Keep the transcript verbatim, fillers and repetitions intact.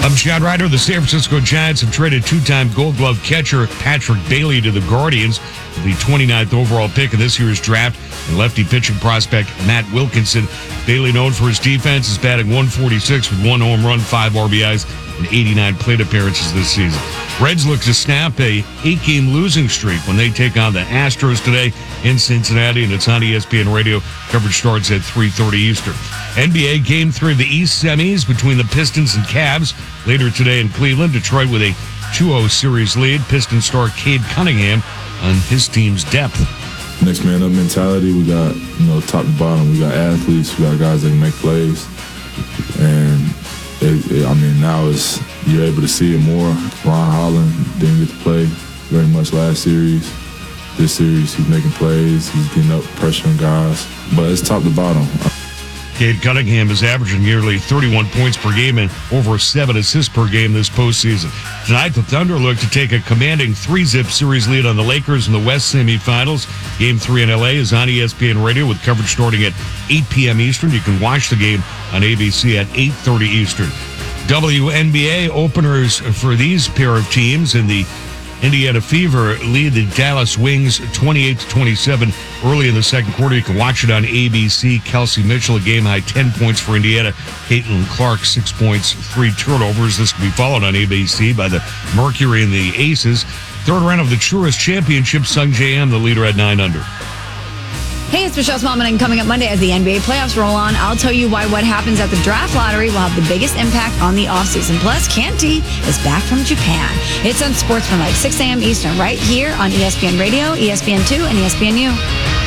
I'm Chad Ryder. The San Francisco Giants have traded two-time Gold Glove catcher Patrick Bailey to the Guardians with the twenty-ninth overall pick in this year's draft, and lefty pitching prospect Matt Wilkinson. Bailey, known for his defense, is batting one forty-six with one home run, five R B Is, and eighty-nine plate appearances this season. Reds look to snap a eight-game losing streak when they take on the Astros today in Cincinnati, and it's on E S P N Radio. Coverage starts at three thirty Eastern. N B A Game three of the East semis between the Pistons and Cavs later today in Cleveland. Detroit with a two oh series lead. Pistons star Cade Cunningham on his team's depth. Next man up mentality. We got, you know, top to bottom. We got athletes. We got guys that can make plays. And, it, it, I mean, now it's, you're able to see it more. Ron Holland didn't get to play very much last series. This series, he's making plays. He's getting up, pressuring guys. But it's top to bottom. Cade Cunningham is averaging nearly thirty-one points per game and over seven assists per game this postseason. Tonight, the Thunder look to take a commanding three-zip series lead on the Lakers in the West semifinals. Game three in L A is on E S P N Radio with coverage starting at eight p.m. Eastern. You can watch the game on A B C at eight thirty Eastern. W N B A openers for these pair of teams in the Indiana Fever lead the Dallas Wings twenty-eight to twenty-seven early in the second quarter. You can watch it on A B C. Kelsey Mitchell, a game high ten points for Indiana. Caitlin Clark, six points, three turnovers. This can be followed on A B C by the Mercury and the Aces. Third round of the Truist Championship, Sung J M, the leader at nine under. Hey, it's Michelle Smallman, and coming up Monday as the N B A playoffs roll on, I'll tell you why what happens at the draft lottery will have the biggest impact on the offseason. Plus, Canty is back from Japan. It's on Sportsmanlike, six a.m. Eastern, right here on E S P N Radio, E S P N two, and E S P N U.